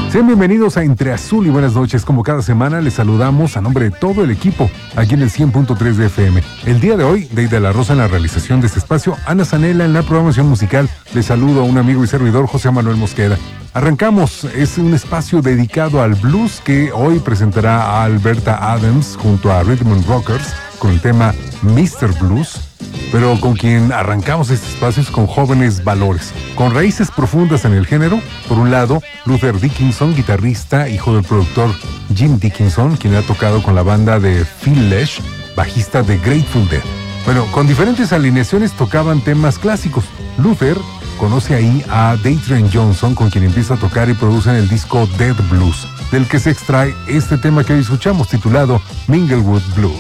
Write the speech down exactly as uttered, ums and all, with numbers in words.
Sean bienvenidos a Entre Azul y buenas noches. Como cada semana les saludamos a nombre de todo el equipo aquí en el cien punto tres de F M. El día de hoy, Deida La Rosa en la realización de este espacio, Ana Zanella en la programación musical. Les saludo a un amigo y servidor, José Manuel Mosqueda. Arrancamos, es un espacio dedicado al blues que hoy presentará a Alberta Adams junto a Rhythm and Rockers con el tema míster Blues, pero con quien arrancamos este espacio es con jóvenes valores, con raíces profundas en el género. Por un lado, Luther Dickinson, guitarrista, hijo del productor Jim Dickinson, quien ha tocado con la banda de Phil Lesh, bajista de Grateful Dead. Bueno, con diferentes alineaciones tocaban temas clásicos. Luther conoce ahí a Datryn Johnson, con quien empieza a tocar y produce en el disco Dead Blues, del que se extrae este tema que hoy escuchamos, titulado Minglewood Blues.